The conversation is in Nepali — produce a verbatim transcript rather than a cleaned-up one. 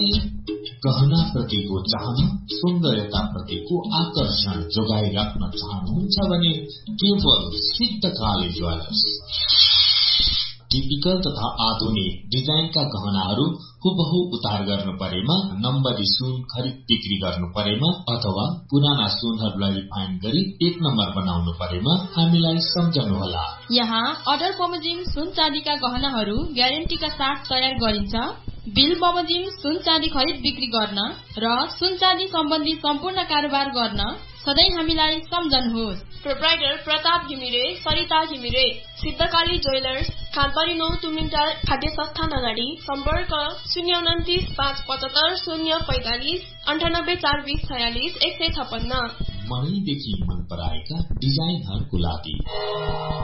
गहना प्रतिको चाहना, सौन्दर्यता प्रतिको आकर्षण जोगाई राख्न चाहनुहुन्छ भने केवल सिद्धकाली ज्वेलर्स। टिपिकल तथा आधुनिक डिजाइनका गहनाहरू हुबहु उतार गर्नु परेमा, नम्बरी सुन खरिद बिक्री गर्नु परेमा अथवा पुराना सुनहरूलाई रिफाइन गरी एक नम्बर बनाउनु परेमा हामीलाई सम्झनुहोला। यहाँ अर्डर बमोजिम सुन चाँदीका गहनाहरू ग्यारेन्टीका साथ तयार गरिन्छ। बिल बमोजिम सुन चाँदी खरिद बिक्री गर्न र सुन चाँदी सम्बन्धी सम्पूर्ण कारोबार गर्न सधैँ हामीलाई सम्झनुहोस्। प्रोप्राइटर प्रताप घिमिरे, सरिता घिमिरे, सिद्धकाली ज्वेलर्स, खानपारी नौ तुमिङटार खाद्य संस्थान अगाडि। सम्पर्क शून्य उन्तिस पाँच पचहत्तर शून्य पैंतालिस अन्ठानब्बे चार बीस छयालिस एक सय छपन्न। मनैदेखि मन पराएका डिजाइनहरूको लागि